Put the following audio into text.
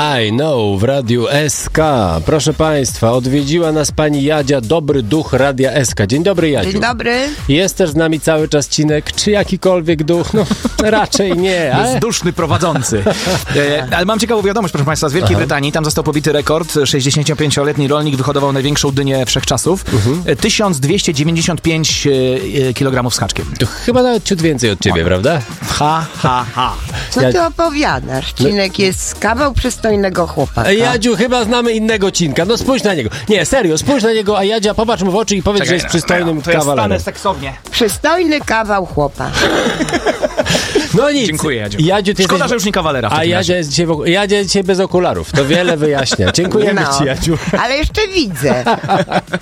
I Know w Radiu SK. Proszę Państwa, odwiedziła nas pani Jadzia, dobry duch Radia SK. Dzień dobry, Jadziu. Dzień dobry. Jest też z nami cały czas Cinek, czy jakikolwiek duch? No, raczej nie. Ale... Bezduszny prowadzący. Ale mam ciekawą wiadomość, proszę Państwa, z Wielkiej Brytanii. Tam został pobity rekord. 65-letni rolnik wyhodował największą dynię wszechczasów. 1295 kg z haczkiem. To chyba nawet ciut więcej od ciebie, prawda? Ha, ha, ha. Co ty opowiadasz? Cinek jest kawał przystojnego chłopaka. Jadziu, chyba znamy innego Cinka. No spójrz na niego. Nie, serio, spójrz na niego, a Jadzia, popatrz mu w oczy i powiedz, że jest przystojnym to ja kawalerem. stanę seksownie. Przystojny kawał chłopa. No nic. Dziękuję, Jadziu. Jadziu, ty Szkoda, jesteś... że już nie kawalera w A takim Jadzia razie. jest dzisiaj bez okularów. To wiele wyjaśnia. Dziękujemy ci, Jadziu. Ale jeszcze widzę.